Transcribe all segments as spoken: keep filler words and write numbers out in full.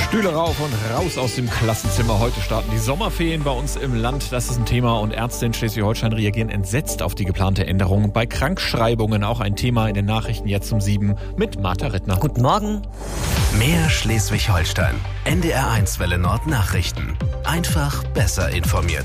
Stühle rauf und raus aus dem Klassenzimmer. Heute starten die Sommerferien bei uns im Land. Das ist ein Thema und Ärzte in Schleswig-Holstein reagieren entsetzt auf die geplante Änderung. Bei Krankschreibungen auch ein Thema in den Nachrichten jetzt um sieben mit Martha Rittner. Guten Morgen. Mehr Schleswig-Holstein. N D R eins Welle Nord Nachrichten. Einfach besser informiert.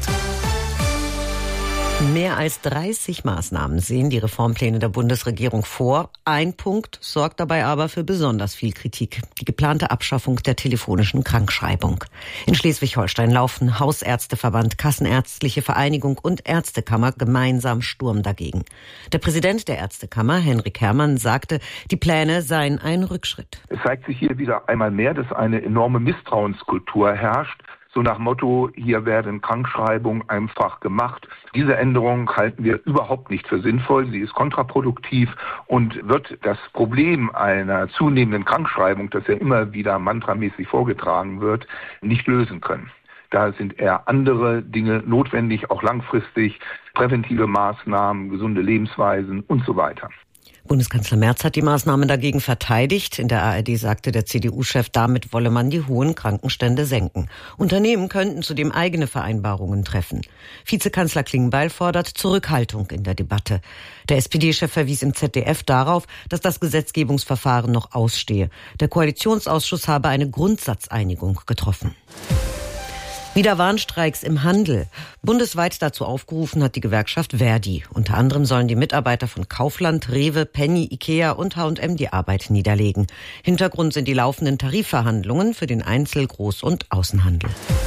Mehr als dreißig Maßnahmen sehen die Reformpläne der Bundesregierung vor. Ein Punkt sorgt dabei aber für besonders viel Kritik. Die geplante Abschaffung der telefonischen Krankschreibung. In Schleswig-Holstein laufen Hausärzteverband, Kassenärztliche Vereinigung und Ärztekammer gemeinsam Sturm dagegen. Der Präsident der Ärztekammer, Henrik Herrmann, sagte, die Pläne seien ein Rückschritt. Es zeigt sich hier wieder einmal mehr, dass eine enorme Misstrauenskultur herrscht. So nach Motto, hier werden Krankschreibungen einfach gemacht. Diese Änderung halten wir überhaupt nicht für sinnvoll. Sie ist kontraproduktiv und wird das Problem einer zunehmenden Krankschreibung, das ja immer wieder mantramäßig vorgetragen wird, nicht lösen können. Da sind eher andere Dinge notwendig, auch langfristig, präventive Maßnahmen, gesunde Lebensweisen und so weiter. Bundeskanzler Merz hat die Maßnahmen dagegen verteidigt. In der A R D sagte der C D U-Chef, damit wolle man die hohen Krankenstände senken. Unternehmen könnten zudem eigene Vereinbarungen treffen. Vizekanzler Klingbeil fordert Zurückhaltung in der Debatte. Der S P D-Chef verwies im Z D F darauf, dass das Gesetzgebungsverfahren noch ausstehe. Der Koalitionsausschuss habe eine Grundsatzeinigung getroffen. Wieder Warnstreiks im Handel. Bundesweit dazu aufgerufen hat die Gewerkschaft Verdi. Unter anderem sollen die Mitarbeiter von Kaufland, Rewe, Penny, Ikea und H und M die Arbeit niederlegen. Hintergrund sind die laufenden Tarifverhandlungen für den Einzel-, Groß- und Außenhandel.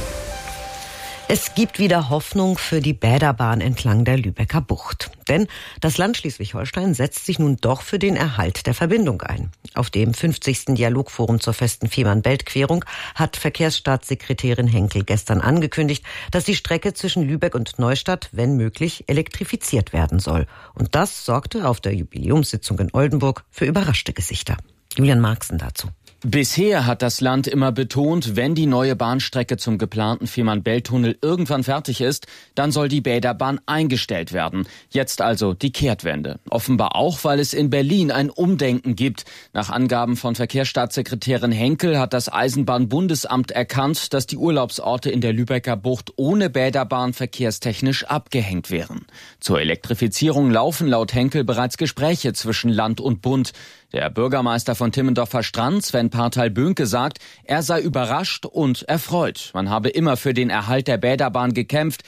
Es gibt wieder Hoffnung für die Bäderbahn entlang der Lübecker Bucht. Denn das Land Schleswig-Holstein setzt sich nun doch für den Erhalt der Verbindung ein. Auf dem fünfzigsten Dialogforum zur festen Fehmarn-Belt-Querung hat Verkehrsstaatssekretärin Henkel gestern angekündigt, dass die Strecke zwischen Lübeck und Neustadt, wenn möglich, elektrifiziert werden soll. Und das sorgte auf der Jubiläumssitzung in Oldenburg für überraschte Gesichter. Julian Marxen dazu. Bisher hat das Land immer betont, wenn die neue Bahnstrecke zum geplanten Fehmarn-Belt-Tunnel irgendwann fertig ist, dann soll die Bäderbahn eingestellt werden. Jetzt also die Kehrtwende. Offenbar auch, weil es in Berlin ein Umdenken gibt. Nach Angaben von Verkehrsstaatssekretärin Henkel hat das Eisenbahnbundesamt erkannt, dass die Urlaubsorte in der Lübecker Bucht ohne Bäderbahn verkehrstechnisch abgehängt wären. Zur Elektrifizierung laufen laut Henkel bereits Gespräche zwischen Land und Bund. Der Bürgermeister von Timmendorfer Strand, Sven Partal-Böhnke, sagt, er sei überrascht und erfreut. Man habe immer für den Erhalt der Bäderbahn gekämpft.